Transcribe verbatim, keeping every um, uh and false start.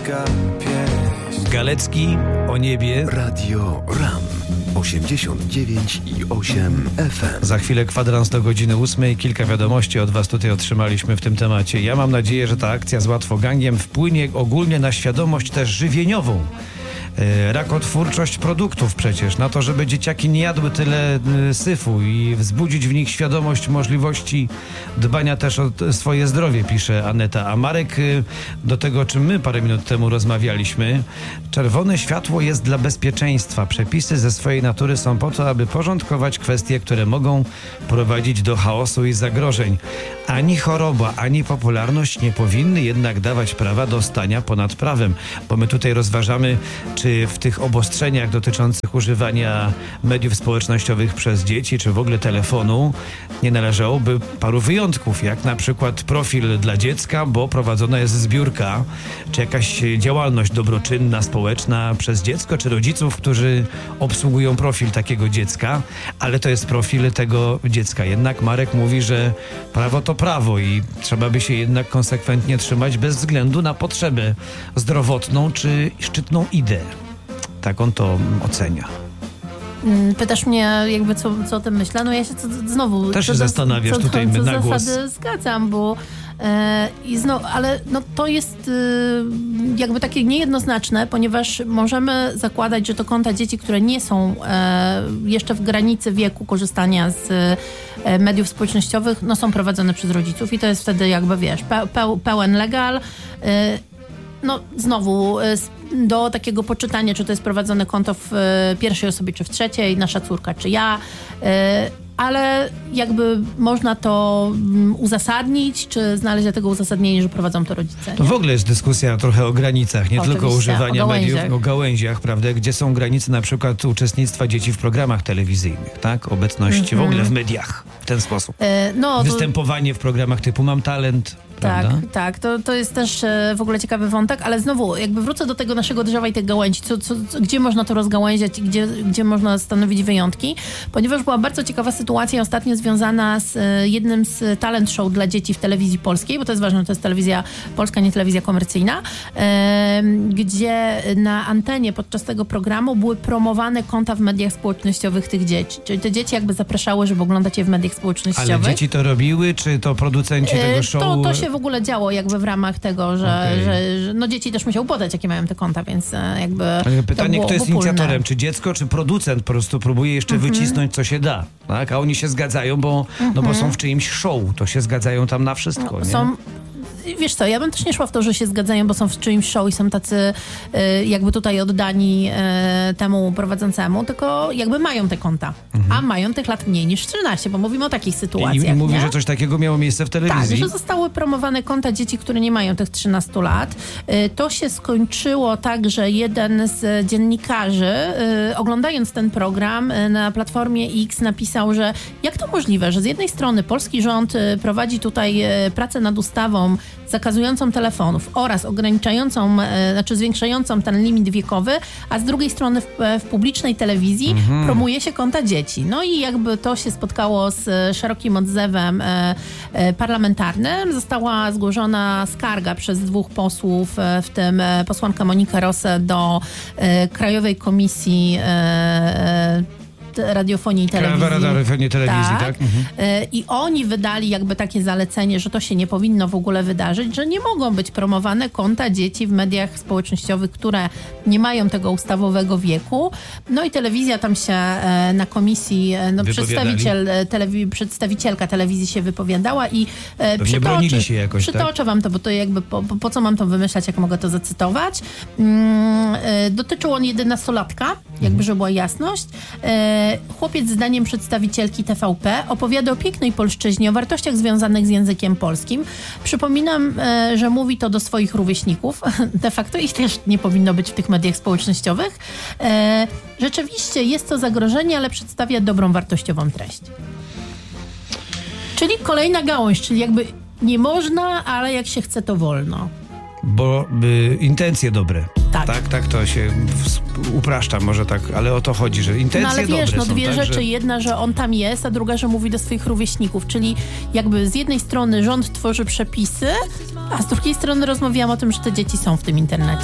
ludzka pieśń. Galecki o niebie. Radio RAM osiemdziesiąt dziewięć i osiem F M. Za chwilę kwadrans do godziny ósmej. Kilka wiadomości od was tutaj otrzymaliśmy w tym temacie. Ja mam nadzieję, że ta akcja z łatwogangiem wpłynie ogólnie na świadomość też żywieniową. Rakotwórczość produktów przecież, na to, żeby dzieciaki nie jadły tyle syfu i wzbudzić w nich świadomość możliwości dbania też o swoje zdrowie, pisze Aneta. A Marek, do tego, o czym my parę minut temu rozmawialiśmy, czerwone światło jest dla bezpieczeństwa. Przepisy ze swojej natury są po to, aby porządkować kwestie, które mogą prowadzić do chaosu i zagrożeń. Ani choroba, ani popularność nie powinny jednak dawać prawa do stania ponad prawem, bo my tutaj rozważamy, czy w tych obostrzeniach dotyczących używania mediów społecznościowych przez dzieci, czy w ogóle telefonu, nie należałoby paru wyjątków, jak na przykład profil dla dziecka, bo prowadzona jest zbiórka, czy jakaś działalność dobroczynna, społeczna przez dziecko, czy rodziców, którzy obsługują profil takiego dziecka, ale to jest profil tego dziecka. Jednak Marek mówi, że prawo to prawo i trzeba by się jednak konsekwentnie trzymać bez względu na potrzebę zdrowotną czy szczytną ideę. Tak on to ocenia. Pytasz mnie jakby co, co o tym myślę? No ja się co, znowu... Też się co, zastanawiasz co, tutaj co, co na głos. zasady zgadzam, bo e, i znowu, ale no, to jest e, jakby takie niejednoznaczne, ponieważ możemy zakładać, że to konta dzieci, które nie są e, jeszcze w granicy wieku korzystania z e, mediów społecznościowych, no są prowadzone przez rodziców i to jest wtedy jakby, wiesz, pe, pe, pełen legal. E, no znowu e, do takiego poczytania, czy to jest prowadzone konto w y, pierwszej osobie, czy w trzeciej, nasza córka, czy ja, y, ale jakby można to um, uzasadnić, czy znaleźć dla tego uzasadnienie, że prowadzą to rodzice. Nie? To w ogóle jest dyskusja trochę o granicach, nie Oczywiście, tylko używania o mediów, gałęziach. o gałęziach, prawda, gdzie są granice na przykład uczestnictwa dzieci w programach telewizyjnych, tak, obecności mm-hmm. w ogóle w mediach w ten sposób. Y, no, Występowanie to... w programach typu Mam Talent. Tak, prawda? tak. To, to jest też e, w ogóle ciekawy wątek, ale znowu jakby wrócę do tego naszego drzewa i tych gałęzi, co, co, co, gdzie można to rozgałęziać i gdzie, gdzie można stanowić wyjątki, ponieważ była bardzo ciekawa sytuacja ostatnio związana z e, jednym z talent show dla dzieci w telewizji polskiej, bo to jest ważne, to jest telewizja polska, nie telewizja komercyjna, e, gdzie na antenie podczas tego programu były promowane konta w mediach społecznościowych tych dzieci. Czyli te dzieci jakby zapraszały, żeby oglądać je w mediach społecznościowych. Ale dzieci to robiły, czy to producenci tego show? To, to się w ogóle działo jakby w ramach tego, że, okay. że, że no dzieci też musiały podać, jakie mają te konta, więc jakby pytanie, to było kto jest obopólne. inicjatorem? Czy dziecko, czy producent po prostu próbuje jeszcze mm-hmm. wycisnąć, co się da, tak? A oni się zgadzają, bo, mm-hmm. no bo są w czyimś show, to się zgadzają tam na wszystko, no, nie? Są... Wiesz co, ja bym też nie szła w to, że się zgadzają, bo są w czyimś show i są tacy y, jakby tutaj oddani y, temu prowadzącemu, tylko jakby mają te konta, mhm. a mają tych lat mniej niż trzynaście, bo mówimy o takich sytuacjach. I, i mówi, nie? że coś takiego miało miejsce w telewizji. Tak, że zostały promowane konta dzieci, które nie mają tych trzynastu lat. Y, to się skończyło tak, że jeden z dziennikarzy, y, oglądając ten program y, na Platformie X, napisał, że jak to możliwe, że z jednej strony polski rząd y, prowadzi tutaj y, pracę nad ustawą zakazującą telefonów oraz ograniczającą, e, znaczy zwiększającą ten limit wiekowy, a z drugiej strony w, w publicznej telewizji mhm. promuje się konta dzieci. No i jakby to się spotkało z e, szerokim odzewem e, e, parlamentarnym. Została zgłoszona skarga przez dwóch posłów, e, w tym e, posłanka Monika Rosę do e, Krajowej Komisji e, e, radiofonii i telewizji. Krajowa radiofonii i telewizji, tak? tak? Mhm. I oni wydali jakby takie zalecenie, że to się nie powinno w ogóle wydarzyć, że nie mogą być promowane konta dzieci w mediach społecznościowych, które nie mają tego ustawowego wieku. No i telewizja tam się na komisji, no przedstawiciel, telewi- przedstawicielka telewizji się wypowiadała i Pewnie bronili się jakoś, przytoczę tak? wam to, bo to jakby po, po, po co mam to wymyślać, jak mogę to zacytować. Hmm, dotyczył on jedenastolatka, jakby, żeby była jasność. Chłopiec, zdaniem przedstawicielki T V P, opowiada o pięknej polszczyźnie, o wartościach związanych z językiem polskim. Przypominam, że mówi to do swoich rówieśników. De facto ich też nie powinno być w tych mediach społecznościowych. Rzeczywiście jest to zagrożenie, ale przedstawia dobrą, wartościową treść. Czyli kolejna gałąź, czyli jakby nie można, ale jak się chce, to wolno. Bo y, intencje dobre. Tak. tak. Tak, to się w, upraszcza może tak, ale o to chodzi, że intencje no, ale wiesz, dobre no są, dwie tak, rzeczy. że... Jedna, że on tam jest, a druga, że mówi do swoich rówieśników. Czyli jakby z jednej strony rząd tworzy przepisy, a z drugiej strony rozmawiamy o tym, że te dzieci są w tym internecie.